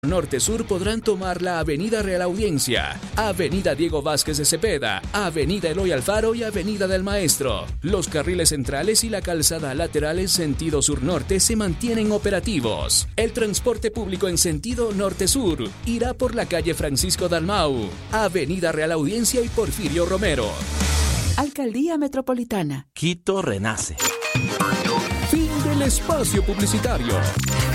Norte-Sur podrán tomar la Avenida Real Audiencia, Avenida Diego Vázquez de Cepeda, Avenida Eloy Alfaro y Avenida del Maestro. Los carriles centrales y la calzada lateral en sentido sur-norte se mantienen operativos. El transporte público en sentido norte-sur irá por la calle Francisco Dalmau, Avenida Real Audiencia y Porfirio Romero. Alcaldía Metropolitana. Quito renace. Fin del espacio publicitario.